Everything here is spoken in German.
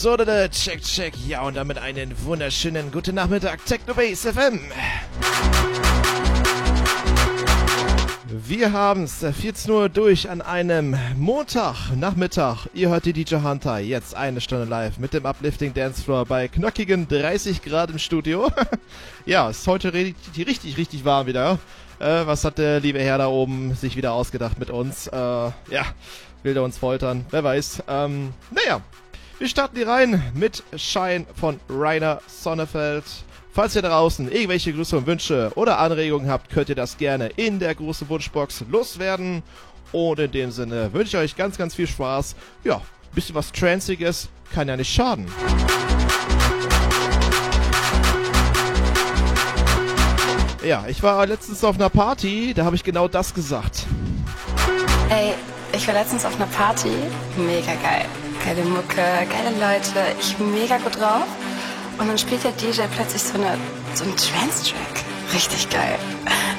So, check. Ja, und damit einen wunderschönen guten Nachmittag, Technobase FM. Wir haben's 14 Uhr durch an einem Montagnachmittag. Ihr hört die DJ Hunter, jetzt eine Stunde live mit dem Uplifting Dancefloor bei knockigen 30 Grad im Studio. Ja, ist heute richtig warm wieder. Was hat der liebe Herr da oben sich wieder ausgedacht mit uns? Ja, will er uns foltern? Wer weiß. Naja, wir starten hier rein mit Shine von Rainer Sonnefeld. Falls ihr draußen irgendwelche Grüße und Wünsche oder Anregungen habt, könnt ihr das gerne in der großen Wunschbox loswerden. Und in dem Sinne wünsche ich euch ganz viel Spaß. Ja, bisschen was Transiges kann ja nicht schaden. Ja, ich war letztens auf einer Party, da habe ich genau das gesagt. Ey, ich war letztens auf einer Party, mega geil. Geile Mucke, geile Leute, ich mega gut drauf. Und dann spielt der DJ plötzlich so einen Trance-Track. Richtig geil.